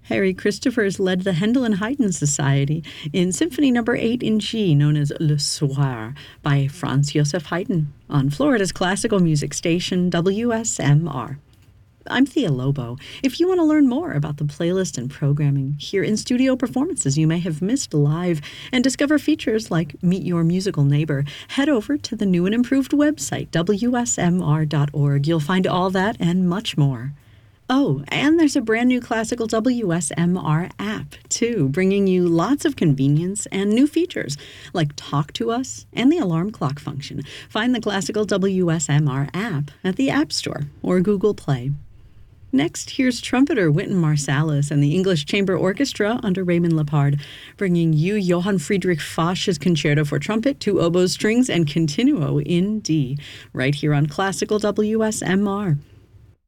Harry Christophers led the Handel and Haydn Society in Symphony No. 8 in G, known as Le Soir, by Franz Joseph Haydn, on Florida's classical music station, WSMR. I'm Thea Lobo. If you want to learn more about the playlist and programming, hear in-studio performances you may have missed live, and discover features like Meet Your Musical Neighbor, head over to the new and improved website, WSMR.org. You'll find all that and much more. Oh, and there's a brand new Classical WSMR app, too, bringing you lots of convenience and new features, like Talk to Us and the alarm clock function. Find the Classical WSMR app at the App Store or Google Play. Next, here's trumpeter Wynton Marsalis and the English Chamber Orchestra under Raymond Lepard, bringing you Johann Friedrich Fasch's Concerto for Trumpet, two oboes, strings, and continuo in D, right here on Classical WSMR.